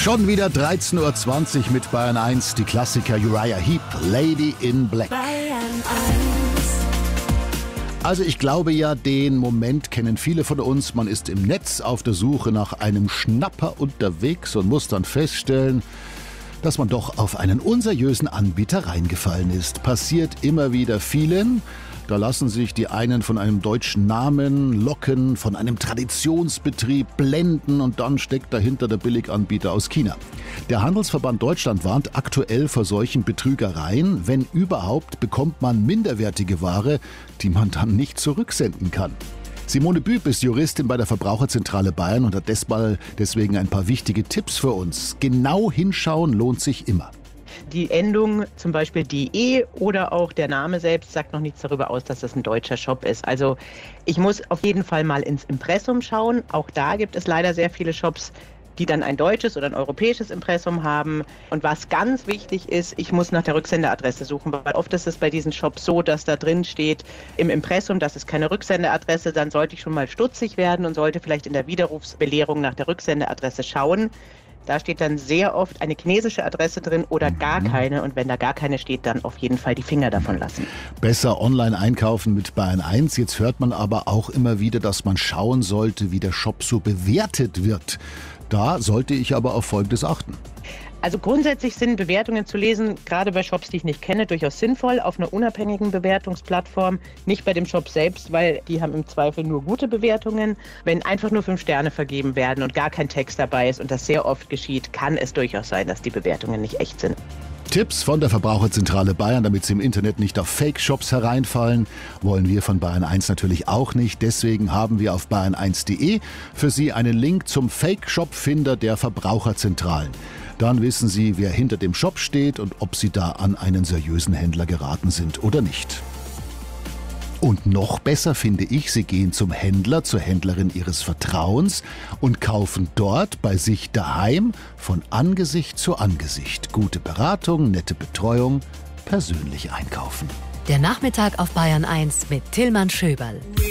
Schon wieder 13:20 Uhr mit Bayern 1, die Klassiker Uriah Heep, Lady in Black. Also ich glaube ja, den Moment kennen viele von uns. Man ist im Netz auf der Suche nach einem Schnapper unterwegs und muss dann feststellen, dass man doch auf einen unseriösen Anbieter reingefallen ist. Passiert immer wieder vielen. Da lassen sich die einen von einem deutschen Namen locken, von einem Traditionsbetrieb blenden und dann steckt dahinter der Billiganbieter aus China. Der Handelsverband Deutschland warnt aktuell vor solchen Betrügereien. Wenn überhaupt, bekommt man minderwertige Ware, die man dann nicht zurücksenden kann. Simone Büb ist Juristin bei der Verbraucherzentrale Bayern und hat deswegen ein paar wichtige Tipps für uns. Genau hinschauen lohnt sich immer. Die Endung, zum Beispiel .de oder auch der Name selbst, sagt noch nichts darüber aus, dass das ein deutscher Shop ist. Also ich muss auf jeden Fall mal ins Impressum schauen. Auch da gibt es leider sehr viele Shops, die dann ein deutsches oder ein europäisches Impressum haben. Und was ganz wichtig ist, ich muss nach der Rücksendeadresse suchen, weil oft ist es bei diesen Shops so, dass da drin steht im Impressum, das ist keine Rücksendeadresse, dann sollte ich schon mal stutzig werden und sollte vielleicht in der Widerrufsbelehrung nach der Rücksendeadresse schauen. Da steht dann sehr oft eine chinesische Adresse drin oder gar keine. Und wenn da gar keine steht, dann auf jeden Fall die Finger davon lassen. Besser online einkaufen mit Bayern 1. Jetzt hört man aber auch immer wieder, dass man schauen sollte, wie der Shop so bewertet wird. Da sollte ich aber auf Folgendes achten. Also grundsätzlich sind Bewertungen zu lesen, gerade bei Shops, die ich nicht kenne, durchaus sinnvoll, auf einer unabhängigen Bewertungsplattform, nicht bei dem Shop selbst, weil die haben im Zweifel nur gute Bewertungen. Wenn einfach nur 5 Sterne vergeben werden und gar kein Text dabei ist und das sehr oft geschieht, kann es durchaus sein, dass die Bewertungen nicht echt sind. Tipps von der Verbraucherzentrale Bayern, damit Sie im Internet nicht auf Fake-Shops hereinfallen, wollen wir von Bayern 1 natürlich auch nicht. Deswegen haben wir auf bayern1.de für Sie einen Link zum Fake-Shop-Finder der Verbraucherzentralen. Dann wissen Sie, wer hinter dem Shop steht und ob Sie da an einen seriösen Händler geraten sind oder nicht. Und noch besser finde ich, Sie gehen zum Händler, zur Händlerin Ihres Vertrauens und kaufen dort bei sich daheim von Angesicht zu Angesicht. Gute Beratung, nette Betreuung, persönlich einkaufen. Der Nachmittag auf Bayern 1 mit Tillmann Schöberl.